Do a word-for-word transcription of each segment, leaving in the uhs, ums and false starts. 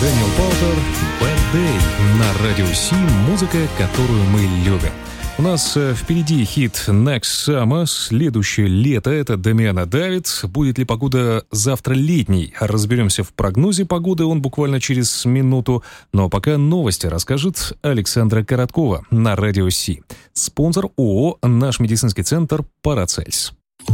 Дэниел Паутер, Bad Day на Радио Си, музыка, которую мы любим. У нас э, впереди хит Next Summer, следующее лето, это Дамиана Давид. Будет ли погода завтра летней? Разберемся в прогнозе погоды, он буквально через минуту. Но пока новости расскажет Александра Короткова на Радио Си. Спонсор ООО «Наш медицинский центр Парацельс».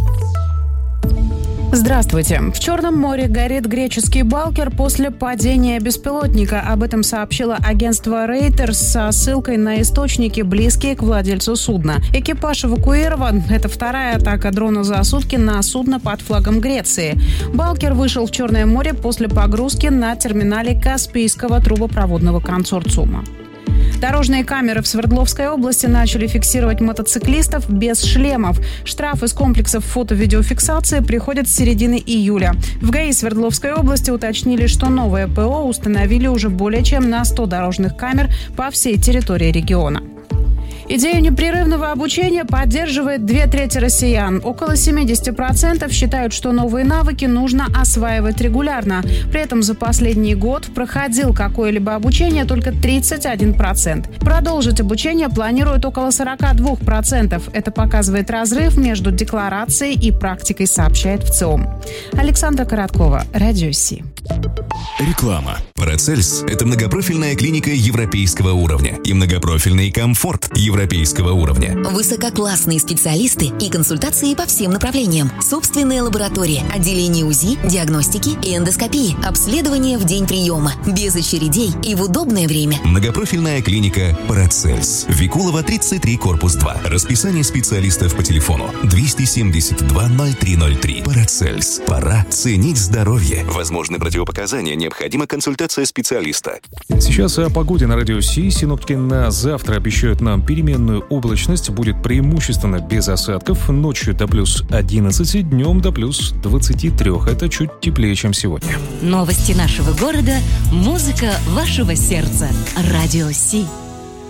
Здравствуйте. В Черном море горит греческий «Балкер» после падения беспилотника. Об этом сообщило агентство Reuters со ссылкой на источники, близкие к владельцу судна. Экипаж эвакуирован. Это вторая атака дрона за сутки на судно под флагом Греции. «Балкер» вышел в Черное море после погрузки на терминале Каспийского трубопроводного консорциума. Дорожные камеры в Свердловской области начали фиксировать мотоциклистов без шлемов. Штраф из комплексов фото-видеофиксации приходит с середины июля. В ГАИ Свердловской области уточнили, что новое ПО установили уже более чем на сто дорожных камер по всей территории региона. Идею непрерывного обучения поддерживает две трети россиян. Около семьдесят процентов считают, что новые навыки нужно осваивать регулярно. При этом за последний год проходил какое-либо обучение только тридцать один процент. Продолжить обучение планируют около сорок два процента. Это показывает разрыв между декларацией и практикой, сообщает ВЦИОМ. Александра Короткова, Радио Си. Реклама. Парацельс – это многопрофильная клиника европейского уровня и многопрофильный комфорт европейского уровня. Высококлассные специалисты и консультации по всем направлениям. Собственная лаборатория, отделение УЗИ, диагностики и эндоскопии. Обследование в день приема, без очередей и в удобное время. Многопрофильная клиника Парацельс. Викулова, тридцать три, корпус два. Расписание специалистов по телефону двести семьдесят два ноль три ноль три. Парацельс. Пора ценить здоровье. Возможны противопоказания, необходима консультация специалиста. Сейчас о погоде на Радио Си. Синоптики на завтра обещают нам переменную облачность. Будет преимущественно без осадков. Ночью до плюс одиннадцать, днем до плюс двадцать три. Это чуть теплее, чем сегодня. Новости нашего города, музыка вашего сердца. Радио Си.